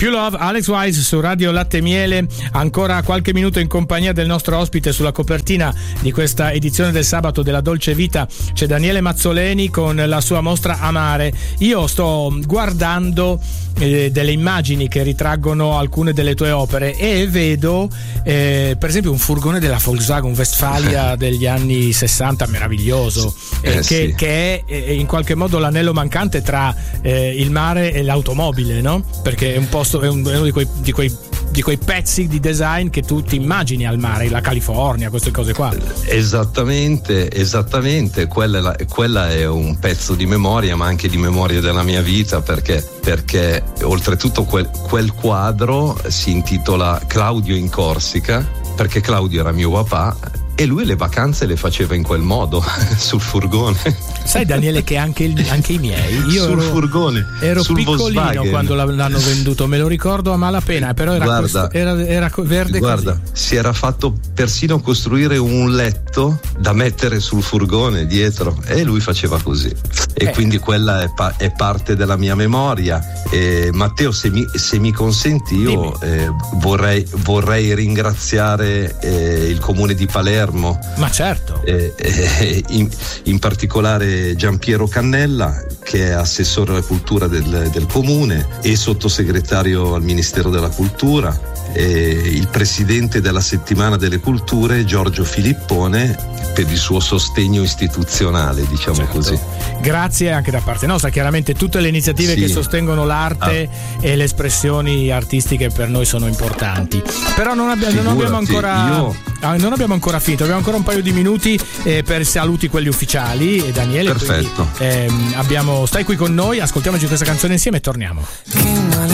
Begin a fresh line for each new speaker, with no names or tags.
Più Love, Alex Wise su Radio Latte e Miele, ancora qualche minuto in compagnia del nostro ospite. Sulla copertina di questa edizione del sabato della Dolce Vita c'è Daniele Mazzoleni con la sua mostra Amare. Io sto guardando delle immagini che ritraggono alcune delle tue opere e vedo per esempio un furgone della Volkswagen Westfalia degli anni 60 meraviglioso,
sì.
che è in qualche modo l'anello mancante tra il mare e l'automobile, no? Perché è un posto, è uno di quei pezzi di design che tu ti immagini al mare, la California, queste cose qua.
Esattamente, quella è un pezzo di memoria, ma anche di memoria della mia vita, perché oltretutto quel quadro si intitola Claudio in Corsica, perché Claudio era mio papà e lui le vacanze le faceva in quel modo sul furgone.
Sai Daniele che anche i miei, io
sul furgone
ero
sul
piccolino
Volkswagen.
Quando l'hanno venduto, me lo ricordo a malapena, però era verde.
Guarda,
così.
si era fatto persino costruire un letto da mettere sul furgone dietro e lui faceva così. E quindi quella è parte della mia memoria. Matteo, se mi consenti, io vorrei ringraziare il comune di Palermo.
Ma certo.
In particolare Giampiero Cannella, che è assessore alla cultura del comune e sottosegretario al Ministero della Cultura, il presidente della Settimana delle Culture Giorgio Filippone, per il suo sostegno istituzionale, diciamo, certo. Così.
Grazie anche da parte nostra, chiaramente tutte le iniziative che sostengono l'arte e le espressioni artistiche per noi sono importanti. Però non abbiamo ancora finito, abbiamo ancora un paio di minuti per saluti quelli ufficiali, Daniele.
Perfetto.
Quindi, stai qui con noi, ascoltiamoci questa canzone insieme e torniamo.